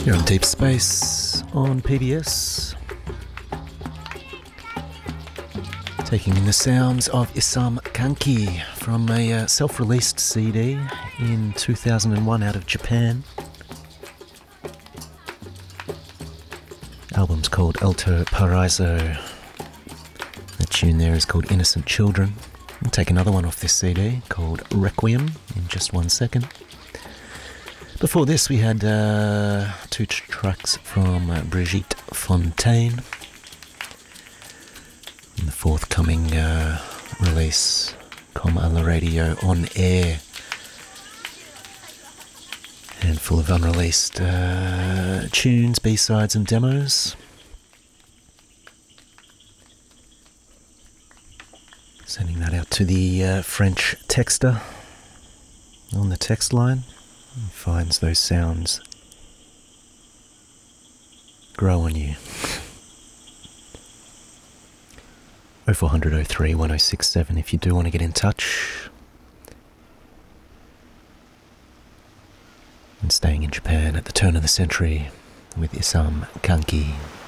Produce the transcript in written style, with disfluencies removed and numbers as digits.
You're in Deep Space on PBS. Taking in the sounds of Isam Kanki from a self-released CD in 2001 out of Japan. Album's called Alto Paraiso. The tune there is called Innocent Children. We'll take another one off this CD called Requiem in just 1 second. Before this we had two tracks from Brigitte Fontaine in the forthcoming release Comme à la Radio On Air, and full of unreleased tunes, B-sides and demos. Sending that out to the French texter on the text line. Finds those sounds grow on you. 0400 03 1067 if you do want to get in touch. And staying in Japan at the turn of the century with Isam Kanki.